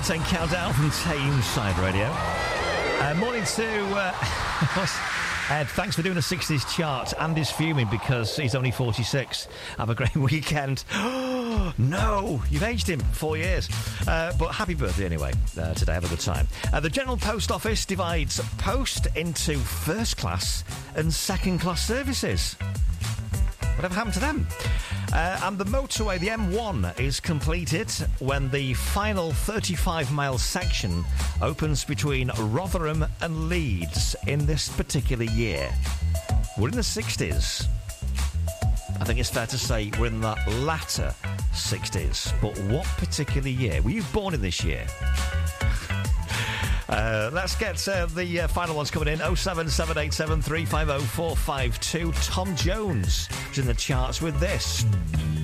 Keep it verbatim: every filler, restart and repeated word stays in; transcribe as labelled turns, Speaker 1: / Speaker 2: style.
Speaker 1: ten Countdown from Tameside Radio. Uh, morning to uh, Ed. Thanks for doing the sixties chart. Andy's fuming because he's only forty-six. Have a great weekend. No, you've aged him four years. Uh, but happy birthday anyway uh, today. Have a good time. Uh, the General Post Office divides post into first class and second class services. Whatever happened to them? Uh, and the motorway, the M one, is completed when the final thirty-five mile section opens between Rotherham and Leeds in this particular year. We're in the sixties. I think it's fair to say we're in the latter sixties. But what particular year? Were you born in this year? Uh, let's get uh, the uh, final ones coming in. oh seven seven eight seven three five oh four five two. Tom Jones is in the charts with this.